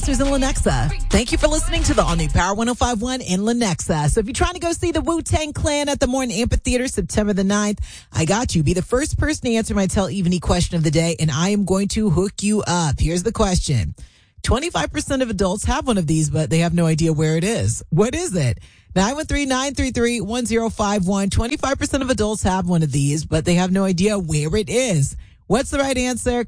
Masters in Lenexa. Thank you for listening to the all-new Power 105.1 in Lenexa. So if you're trying to go see the Wu-Tang Clan at the Morton Amphitheater September the 9th, I got you. Be the first person to answer my Tell Evenie question of the day, and I am going to hook you up. Here's the question. 25% of adults have one of these, but they have no idea where it is. What is it? 913-933-1051. 25% of adults have one of these, but they have no idea where it is. What's the right answer?